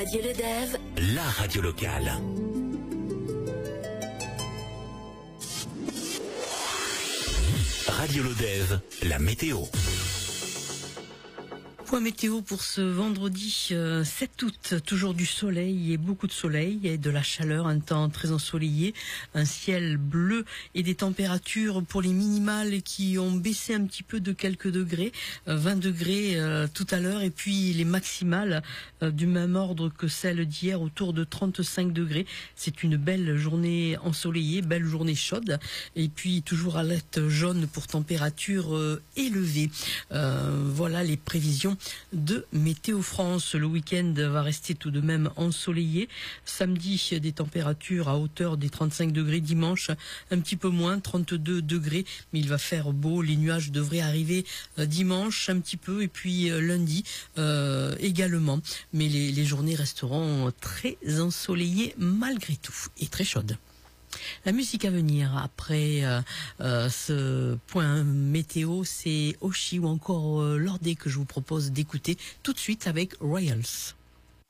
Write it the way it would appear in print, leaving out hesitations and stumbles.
Radio Le Dev, la radio locale. Radio Le Dev, la météo. Point météo pour ce vendredi 7 août, toujours du soleil et beaucoup de soleil et de la chaleur, un temps très ensoleillé, un ciel bleu et des températures pour les minimales qui ont baissé un petit peu de quelques degrés, 20 degrés tout à l'heure, et puis les maximales du même ordre que celles d'hier, autour de 35 degrés. C'est une belle journée ensoleillée, belle journée chaude, et puis toujours alerte jaune pour température élevée. Voilà les prévisions de Météo France. Le week-end va rester tout de même ensoleillé. Samedi, des températures à hauteur des 35 degrés. Dimanche, un petit peu moins, 32 degrés. Mais il va faire beau. Les nuages devraient arriver dimanche un petit peu. Et puis lundi également. Mais les journées resteront très ensoleillées malgré tout. Et très chaudes. La musique à venir après ce point météo, c'est Oshi ou encore Lordé que je vous propose d'écouter tout de suite avec Royals.